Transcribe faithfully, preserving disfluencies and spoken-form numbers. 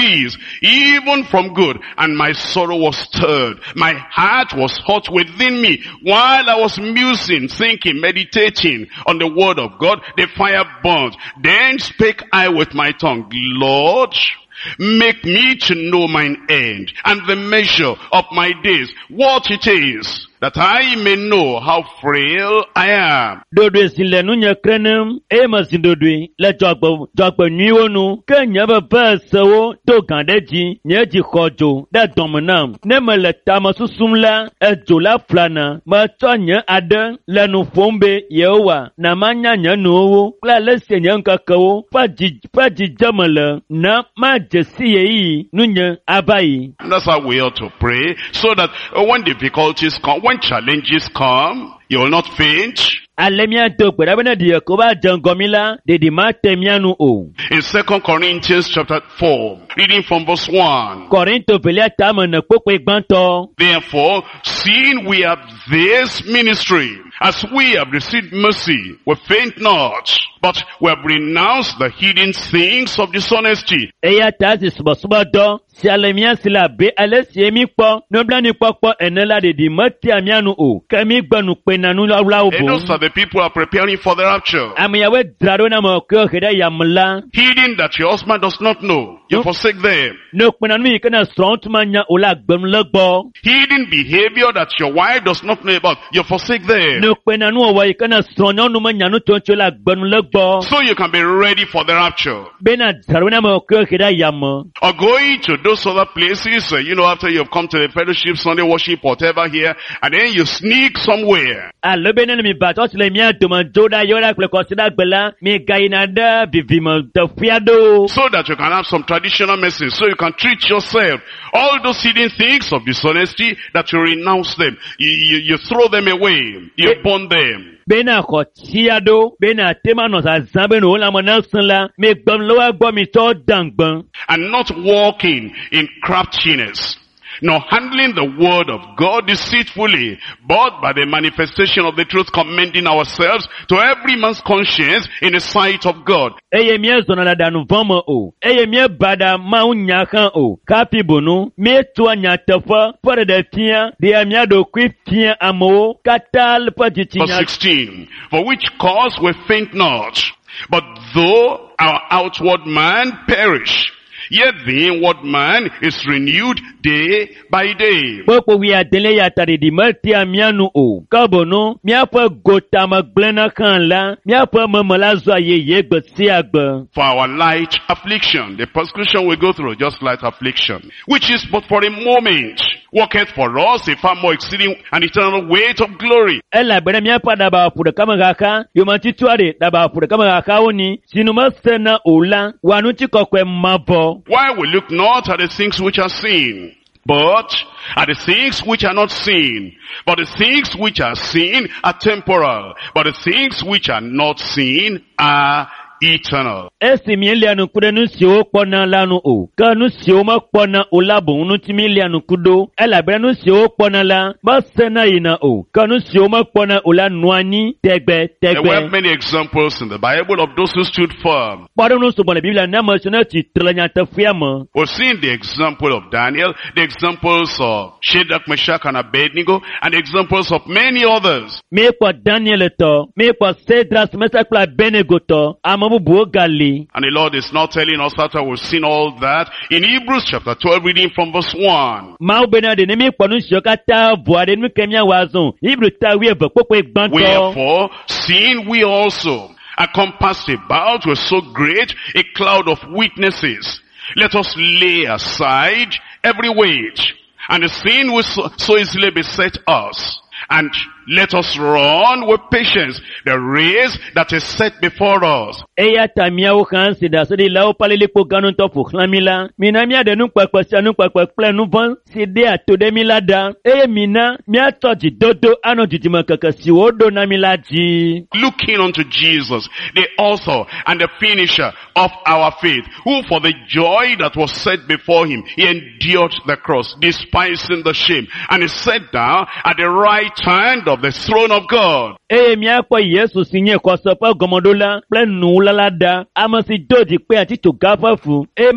peace, even from good, and my sorrow was stirred. My heart was hot within me. While I was musing, thinking, meditating on the word of God, the fire burnt. Then spake I with my tongue, Lord, make me to know mine end, and the measure of my days, what it is, that I may know how frail I am. Dodwe sile nunya krenem, ema sindodwe, le jogbo, jogbo niwonu, ke nyebe pesewo, to gandeji, nyeji kojo, da domenam, neme le tama susumla, e jola flana, ma to nye ade, le nu fombe, yewa, na manya nye nuwo, kla lese nye nkakawo, pa ji, pa ji jamele, na ma jesi yei, nunya abayi. That's how we ought to pray, so that uh, when difficulties come, when challenges come, you will not faint. Alemia to kwabena di yakoba jangomila de di matemianu o. In Second Corinthians chapter four, reading from verse one. Korinto pelia tamo na kokwe gbanto. Therefore, seeing we have this ministry, as we have received mercy, we faint not, but we have renounced the hidden things of dishonesty. Eya tazi suba suba do, si alemia sila be alesi emi po, noblani pokpo enela de di matemianu o. Kami gbanu pe nanu la And those are the people who are preparing for the rapture. Amiyawe drarona mo ko heda yamla. Hidden that your husband does not know, you No. forsake them. No penanu ikana strong manya ola gbem legbo. Hidden behavior that your wife does not know about, you forsake them. No penanu wa ikana strong no manya no toncho la gbem legbo. So you can be ready for the rapture. Bena drarona mo ko heda yam. Or going to those other places, uh, you know, after you've come to the fellowship, Sunday worship, whatever here, and then you sneak somewhere. Alobena mi batos le mia doma joda yora kle kosida gbela mi gainada vivimo de fiado. So that you can have some traditional message, so you can treat yourself. All those hidden things of dishonesty, that you renounce them. You, you, you throw them away. You burn them. Bena khotiado, bena tema no za zambe no la monasla, mi gbem lo agbo mi to dangban. And not walking in craftiness, nor handling the word of God deceitfully, but by the manifestation of the truth, commending ourselves to every man's conscience in the sight of God. Eye mie zona la danu vama o. Eye mie bada ma unya kan o. Kapi bonu, mie tua nya tefa, pare de tia, de amia do kwi tia amo, katal pa Verse jitinya. sixteen, for which cause we faint not, but though our outward man perish, yet the inward man is renewed day by day. Popo wi adele ya tari di mati amianu o. Kabono, mia pa gota maglena kan la, mia pa mamala zo ye ye gbesi agba. For our light affliction, the persecution we go through, just light affliction, which is but for a moment, worketh for us a far more exceeding and eternal weight of glory. Ela bere mia pa daba pude kama gaka, yumanti tuare daba pude kama gaka oni, sinuma sena ola, wanuti kokwe mabo. Why we look not at the things which are seen, but at the things which are not seen. But the things which are seen are temporal, but the things which are not seen are eternal. Esi mieli anu kude nu siwo kpona lanu o. Ka nu siwo ma kpona o labo nu ti mieli anu kudo. Ela bere nu siwo kpona la, ba sena ina o. Ka nu siwo ma kpona o la nuani, tegbe, There were tegbe. many examples in the Bible of those who stood firm. Pado nu subo le Biblia na masiona ti trelanya te fiama. We've seen the example of Daniel, the examples of Shadrach, Meshach, and Abednego, and the examples of many others. Me kwa Daniel to, me kwa Cedras, Meshach kla Abednego to, amabu buo gali. And the Lord is not telling us after we've seen all that. In Hebrews chapter twelve, reading from verse one. Mau bena de ne me kwa nu shoka ta voa de nu kemia wazon. Ibru ta wie ve kokwe gbanto. Wherefore, seeing we also are compassed about with so great a cloud of witnesses, let us lay aside every weight and the sin which so, so easily beset us, and let us run with patience the race that is set before us. Eya tamia o kan si da so di la o palele po ganu to fu khlamila. Mina mia de nu pepe si anu pepe ple nu van si de atode mi lada. Eye mina mia toji dodo ano jijima kaka si odo na mi laji. Looking unto Jesus, the author and the finisher of our faith, who for the joy that was set before him, he endured the cross, despising the shame, and he sat down at the right hand of the throne of God. Eye mia kwa Yesu sinye kwa sopa gomodola ple nu lalada. Ama si doji pe ati to gafa fu.